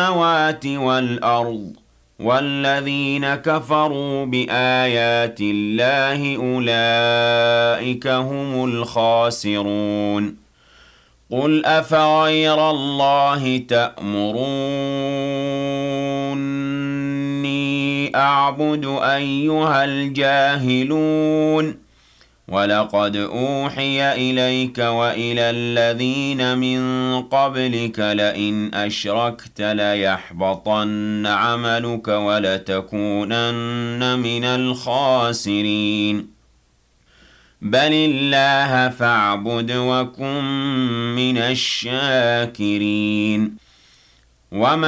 السماوات والأرض والذين كفروا بآيات الله أولئك هم الخاسرون قل أفغير الله تأمروني أعبد أيها الجاهلون ولقد أوحي إليك وإلى الذين من قبلك لئن أشركت ليحبطن عملك ولتكونن من الخاسرين بل الله فاعبد وكن من الشاكرين وما